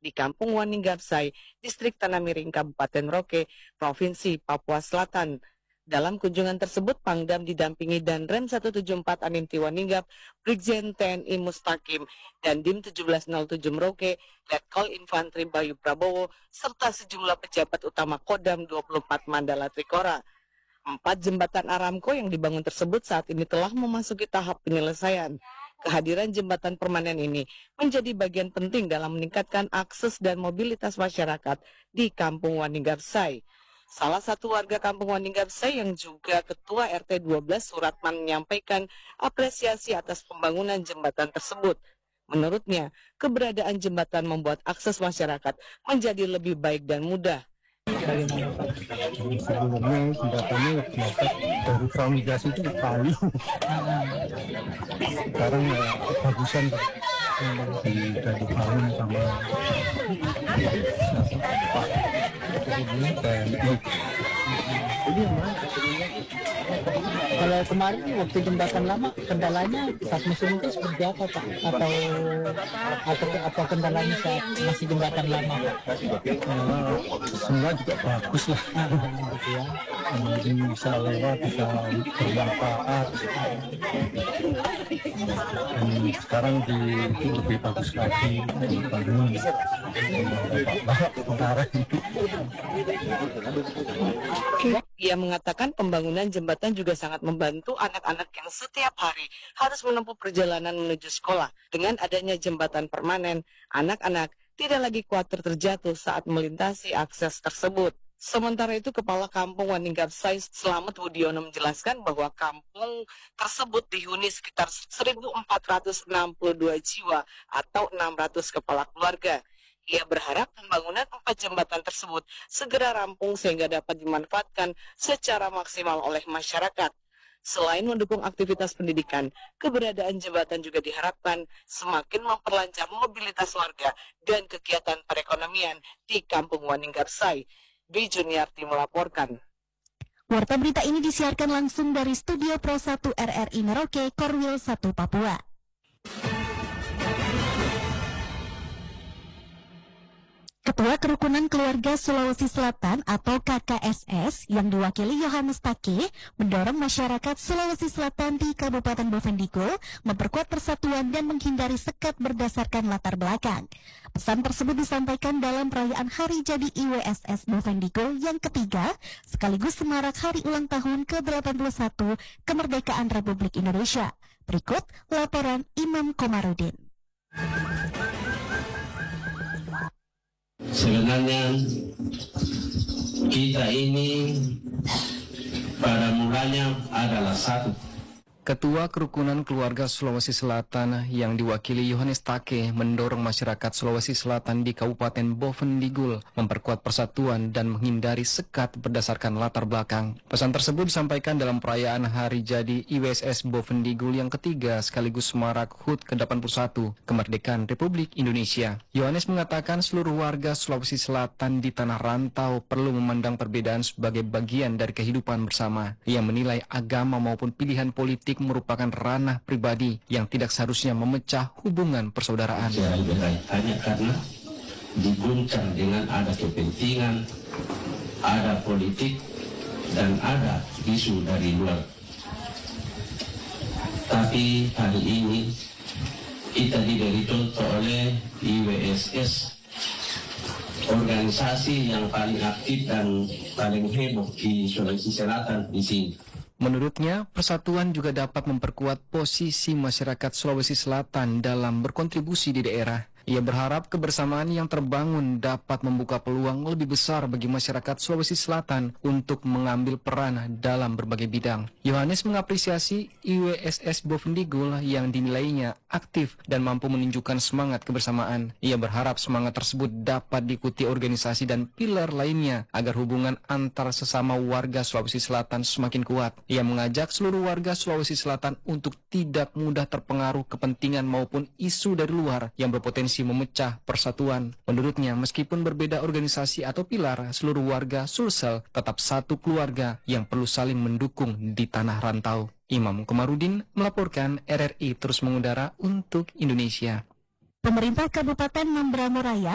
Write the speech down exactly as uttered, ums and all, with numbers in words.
di Kampung Waninggarsai, Distrik Tanah Miring, Kabupaten Merauke, Provinsi Papua Selatan. Dalam kunjungan tersebut, Pangdam didampingi Danrem seratus tujuh puluh empat Aninti Waninggap, Brigjen T N I Mustaqim, dan Dim tujuh belas nol tujuh Merauke, Letkol Infantri Bayu Prabowo, serta sejumlah pejabat utama Kodam dua puluh empat Mandala Trikora. Empat jembatan Aramco yang dibangun tersebut saat ini telah memasuki tahap penyelesaian. Kehadiran jembatan permanen ini menjadi bagian penting dalam meningkatkan akses dan mobilitas masyarakat di Kampung Waninggarsai. Salah satu warga Kampung Waninggarsai yang juga Ketua R T dua belas Suratman menyampaikan apresiasi atas pembangunan jembatan tersebut. Menurutnya, keberadaan jembatan membuat akses masyarakat menjadi lebih baik dan mudah. Sebelumnya jembatannya biasa dari transmigrasi itu kayu. Sekarang ya kebagusan di dari dibangun sama Pak ini T N I. Ini yang mana? Kalau kemarin waktu jembatan lama kendalanya saat musim itu seperti apa Pak? Atau atau apa kendalanya saat masih jembatan lama? Nah, semua juga bagus lah. Gitu ya. Mungkin bisa lewat, bisa bermanfaat. Dan sekarang di itu lebih bagus lagi dibangun. Ia mengatakan pembangunan jembatan juga sangat membantu anak-anak yang setiap hari harus menempuh perjalanan menuju sekolah. Dengan adanya jembatan permanen, anak-anak tidak lagi khawatir terjatuh saat melintasi akses tersebut. Sementara itu, Kepala Kampung Waninggarsai Slamet Wudiono menjelaskan bahwa kampung tersebut dihuni sekitar seribu empat ratus enam puluh dua jiwa atau enam ratus kepala keluarga. Ia berharap pembangunan empat jembatan tersebut segera rampung sehingga dapat dimanfaatkan secara maksimal oleh masyarakat. Selain mendukung aktivitas pendidikan, keberadaan jembatan juga diharapkan semakin memperlancar mobilitas warga dan kegiatan perekonomian di Kampung Waninggarsai. Dwi Juniarti melaporkan. Warta berita ini disiarkan langsung dari Studio Pro satu R R I Merauke, Korwil satu, Papua. Ketua Kerukunan Keluarga Sulawesi Selatan atau K K S S yang diwakili Yohanes Take mendorong masyarakat Sulawesi Selatan di Kabupaten Bovendigul memperkuat persatuan dan menghindari sekat berdasarkan latar belakang. Pesan tersebut disampaikan dalam perayaan Hari Jadi I W S S Bovendigul yang ketiga sekaligus semarak hari ulang tahun ke delapan puluh satu kemerdekaan Republik Indonesia. Berikut laporan Imam Komarudin. Sebenarnya kita ini pada mulanya adalah satu. Ketua Kerukunan Keluarga Sulawesi Selatan yang diwakili Yohanes Take mendorong masyarakat Sulawesi Selatan di Kabupaten Bovendigul memperkuat persatuan dan menghindari sekat berdasarkan latar belakang. Pesan tersebut disampaikan dalam perayaan Hari Jadi I W S S Bovendigul yang ketiga sekaligus semarak H U T ke delapan puluh satu kemerdekaan Republik Indonesia. Yohanes mengatakan seluruh warga Sulawesi Selatan di tanah rantau perlu memandang perbedaan sebagai bagian dari kehidupan bersama. Ia menilai agama maupun pilihan politik merupakan ranah pribadi yang tidak seharusnya memecah hubungan persaudaraan. Hanya karena diguncang dengan ada kepentingan, ada politik, dan ada isu dari luar. Tapi hari ini kita diberi contoh oleh I W S S, organisasi yang paling aktif dan paling heboh di Sulawesi Selatan di sini. Menurutnya, persatuan juga dapat memperkuat posisi masyarakat Sulawesi Selatan dalam berkontribusi di daerah. Ia berharap kebersamaan yang terbangun dapat membuka peluang lebih besar bagi masyarakat Sulawesi Selatan untuk mengambil peran dalam berbagai bidang. Yohanes mengapresiasi I W S S Bovendigul yang dinilainya aktif dan mampu menunjukkan semangat kebersamaan. Ia berharap semangat tersebut dapat diikuti organisasi dan pilar lainnya agar hubungan antar sesama warga Sulawesi Selatan semakin kuat. Ia mengajak seluruh warga Sulawesi Selatan untuk tidak mudah terpengaruh kepentingan maupun isu dari luar yang berpotensi memecah persatuan. Menurutnya, meskipun berbeda organisasi atau pilar, seluruh warga Sulsel tetap satu keluarga yang perlu saling mendukung di tanah rantau. Imam Komarudin melaporkan. R R I terus mengudara untuk Indonesia. Pemerintah Kabupaten Mamberamo Raya